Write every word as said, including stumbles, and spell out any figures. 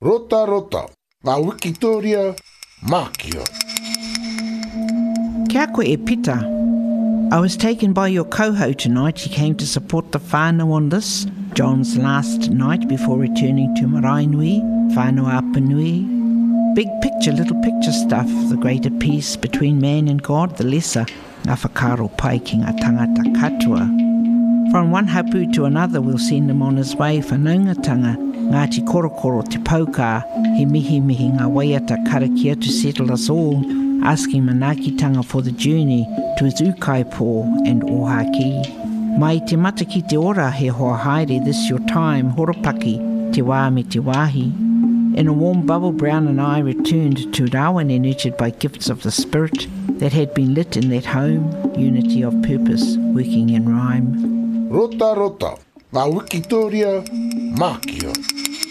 Rota rota, ngā Wikitoria, Mākia. Kia koe e pita. I was taken by your coho tonight. He came to support the whānau on this, John's last night before returning to Maraenui, whānau Apanui. Big picture, little picture stuff, the greater peace between man and God, the lesser, ngā whakaro pai ki ngā tangata katoa. From one hapu to another we'll send him on his way, whanaungatanga, Ngāti korokoro te pauka, he mihi mihi ngā waiata karakia to settle us all, asking manakitanga for the journey to his ukaipo and ohaki. Mai te mata ki te ora he hoa haere, this your time, horopaki, te wā me te wāhi. In a warm bubble, Brown and I returned to Rawene, nurtured by gifts of the spirit that had been lit in that home, unity of purpose, working in rhyme. Rota rota, ngā Wikitoria, Mākia.